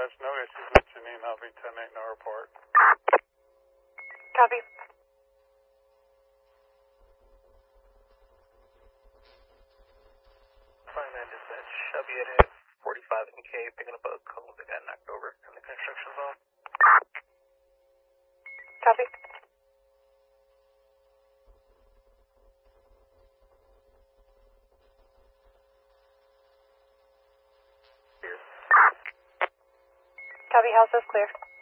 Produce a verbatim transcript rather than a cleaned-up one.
dispatch, no issues with Janine. I'll be ten eight, no report. Copy. five nine dispatch, I'll be at forty-five M K picking up a cone that got knocked over in the construction zone. Copy. Copy, house is clear.